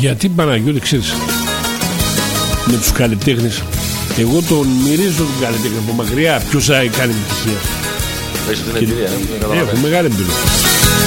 Γιατί Παναγιώτη, ξέρεις, με τους καλλιτέχνες, εγώ τον μυρίζω τον καλλιτέχνη από μακριά. Ποιος θα κάνει επιτυχία. Έχεις αυτή την εμπειρία. Έχω μεγάλη εμπειρία.